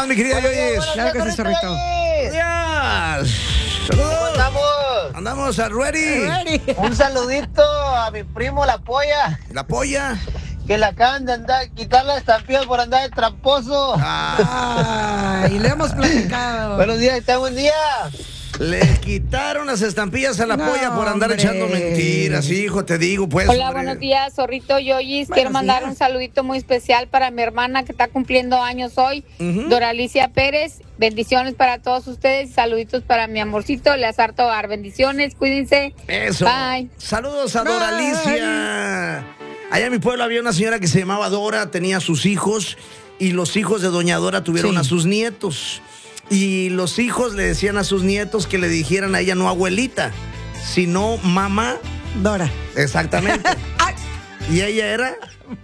más, mi querida Yoyis? Claro que sí, zorrito. Días. ¿Cómo Saludos. estamos? Andamos a ready. Un saludito a mi primo La Polla, La polla. que le acaban de quitar la estampilla por andar de tramposo. Y le hemos platicado. Buenos días, está buen día. Le quitaron las estampillas a la No, polla por andar hombre. echando mentiras, hijo, te digo, pues. Hola, hombre. buenos días, Zorrito Yoyis. Quiero mandar días. un saludito muy especial para mi hermana que está cumpliendo años hoy, Ujú. Doralicia Pérez. Bendiciones para todos ustedes. Saluditos para mi amorcito, Eleazar Tobar. Bendiciones, cuídense. Eso. Bye. Saludos a Bye. Doralicia. Allá en mi pueblo había una señora que se llamaba Dora, tenía sus hijos y los hijos de doña Dora tuvieron Sí. a sus nietos. Y los hijos le decían a sus nietos que le dijeran a ella no abuelita, sino mamá. Dora. Exactamente. Y ella era